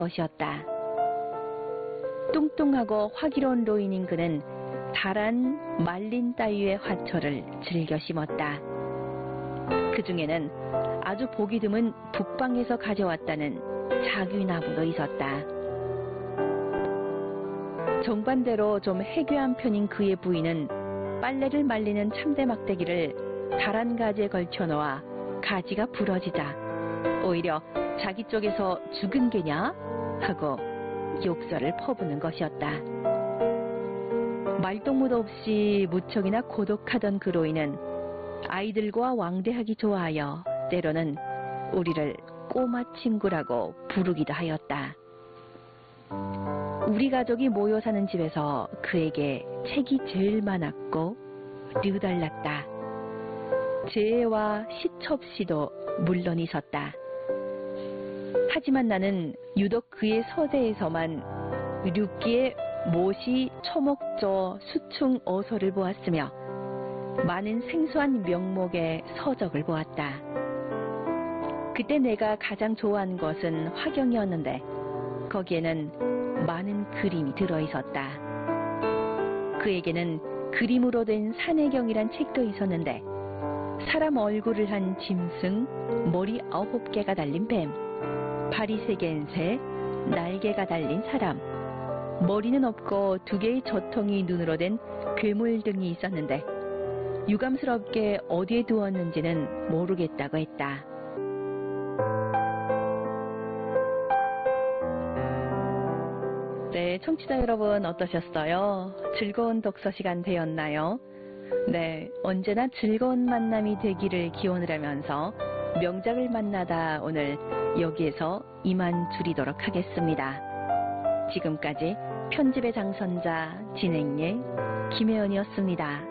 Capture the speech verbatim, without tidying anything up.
것이었다. 뚱뚱하고 화기로운 노인인 그는 달한 말린 따위의 화초를 즐겨 심었다. 그 중에는 아주 보기 드문 북방에서 가져왔다는 자귀나무도 있었다. 정반대로 좀 해괴한 편인 그의 부인은 빨래를 말리는 참대 막대기를 달한 가지에 걸쳐 놓아 가지가 부러지자 오히려 자기 쪽에서 죽은 개냐 하고 욕설을 퍼부는 것이었다. 말동무도 없이 무척이나 고독하던 그 노인은 아이들과 왕대하기 좋아하여 때로는 우리를 꼬마 친구라고 부르기도 하였다. 우리 가족이 모여 사는 집에서 그에게 책이 제일 많았고 류달랐다. 재와 시첩시도 물론 있었다. 하지만 나는 유독 그의 서재에서만 류기의 모시, 초목조, 수충, 어소를 보았으며 많은 생소한 명목의 서적을 보았다. 그때 내가 가장 좋아한 것은 화경이었는데 거기에는 많은 그림이 들어있었다. 그에게는 그림으로 된 산해경이란 책도 있었는데 사람 얼굴을 한 짐승, 머리 아홉 개가 달린 뱀, 발이 세 개인 새, 날개가 달린 사람, 머리는 없고 두 개의 저통이 눈으로 된 괴물 등이 있었는데 유감스럽게 어디에 두었는지는 모르겠다고 했다. 네, 청취자 여러분 어떠셨어요? 즐거운 독서 시간 되었나요? 네, 언제나 즐거운 만남이 되기를 기원을 하면서 명작을 만나다 오늘 여기에서 이만 줄이도록 하겠습니다. 지금까지 편집의 장선자 진행의 김혜연이었습니다.